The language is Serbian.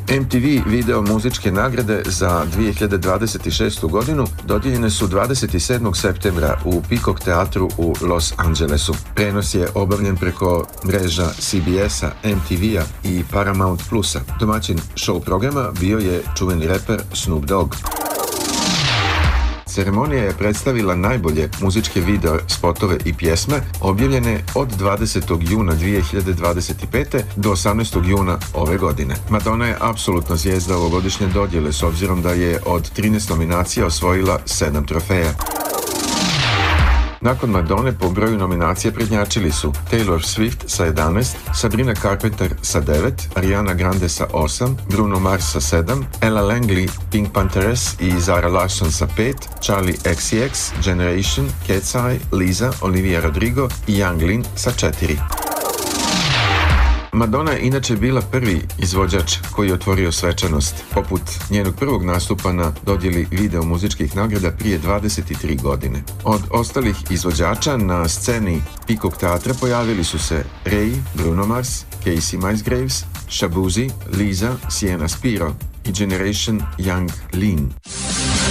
MTV video muzičke nagrade za 2026. godinu dodijeljene su 27. septembra u Peacock teatru u Los Angelesu. Prenos je obavljen preko mreža CBS-a, MTV-a i Paramount Plusa. Domaćin show programa bio je čuveni reper Snoop Dogg. Ceremonija je predstavila najbolje muzičke video spotove i pjesme objavljene od 20. juna 2025. do 18. juna ove godine. Madonna je apsolutna zvijezda ovogodišnje dodjele s obzirom da je od 13 nominacija osvojila 7 trofeja. Nakon Madone po broju nominacija prednjačili su Taylor Swift sa 11, Sabrina Carpenter sa 9, Ariana Grande sa 8, Bruno Mars sa 7, Ella Langley, Pink Panthers i Zara Larsson sa 5, Charlie XCX, Generation, Cat's Eye, Lisa, Olivia Rodrigo i Young Lin sa 4. Madonna je inače bila prvi izvođač koji je otvorio svečanost, poput njenog prvog nastupa na dodjeli video muzičkih nagrada prije 23 godine. Od ostalih izvođača na sceni Peacock teatra pojavili su se Ray, Bruno Mars, Casey Musgraves, Shabuzi, Lisa, Sienna Spiro i Generation, Young Lean.